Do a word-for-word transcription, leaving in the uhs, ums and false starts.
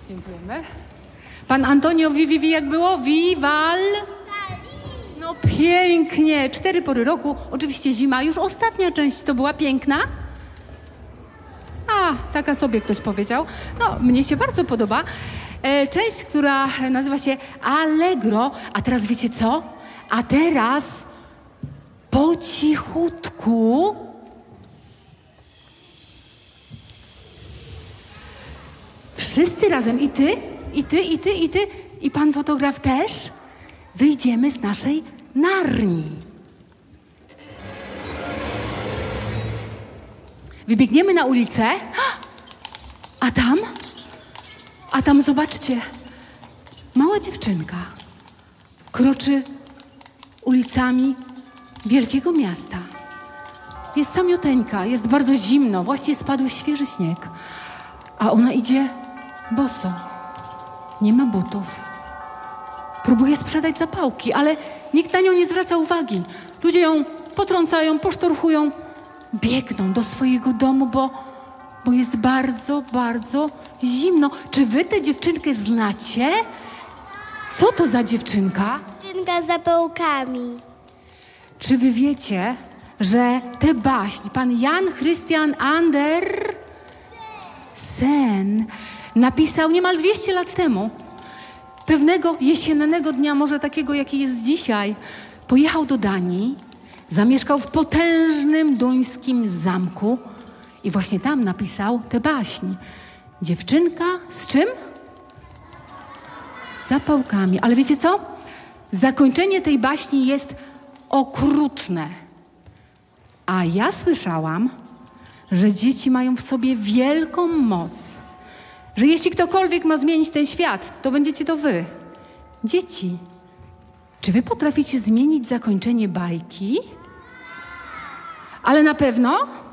Dziękujemy. Pan Antonio Vivi, jak było? Vival? No pięknie. Cztery pory roku, oczywiście zima. Już ostatnia część to była piękna? A, taka sobie ktoś powiedział. No, mnie się bardzo podoba. E, część, która nazywa się Allegro. A teraz wiecie co? A teraz po cichutku wszyscy razem, i ty, i ty, i ty, i ty, i pan fotograf też, wyjdziemy z naszej Narni. Wybiegniemy na ulicę, a tam, a tam zobaczcie, mała dziewczynka kroczy ulicami wielkiego miasta. Jest samiuteńka, jest bardzo zimno, właśnie spadł świeży śnieg, a ona idzie boso. Nie ma butów. Próbuje sprzedać zapałki, ale nikt na nią nie zwraca uwagi. Ludzie ją potrącają, posztorchują, biegną do swojego domu, bo, bo jest bardzo, bardzo zimno. Czy wy tę dziewczynkę znacie? Co to za dziewczynka? Dziewczynka z zapałkami. Czy wy wiecie, że tę baśń pan Jan Christian Andersen napisał niemal dwieście lat temu? Pewnego jesiennego dnia, może takiego, jaki jest dzisiaj, pojechał do Danii, zamieszkał w potężnym duńskim zamku i właśnie tam napisał tę baśń. Dziewczynka z czym? Z zapałkami. Ale wiecie co? Zakończenie tej baśni jest okrutne. A ja słyszałam, że dzieci mają w sobie wielką moc. Że jeśli ktokolwiek ma zmienić ten świat, to będziecie to wy. Dzieci, czy wy potraficie zmienić zakończenie bajki? Ale na pewno